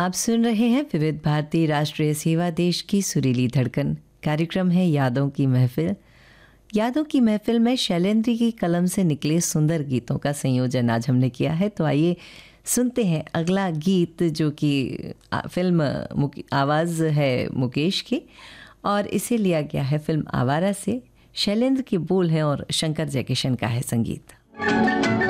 आप सुन रहे हैं विविध भारती राष्ट्रीय सेवा देश की सुरीली धड़कन। कार्यक्रम है यादों की महफिल। यादों की महफिल में शैलेंद्र की कलम से निकले सुंदर गीतों का संयोजन आज हमने किया है। तो आइए सुनते हैं अगला गीत, जो कि फिल्म आवाज़ है मुकेश की और इसे लिया गया है फिल्म आवारा से। शैलेंद्र के बोल हैं और शंकर जयकिशन का है संगीत।